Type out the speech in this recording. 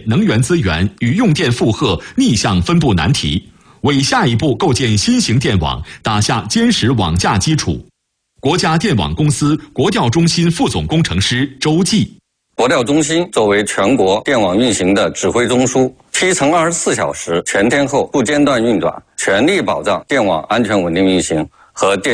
能源资源与用电负荷逆向分布难题，为下一步构建新型电网打下坚实网架基础。国家电网公司国调中心副总工程师周继。 国调中心作为全国电网运行的指挥中枢，7×24小时全天候不间断运转，全力保障电网安全稳定运行和电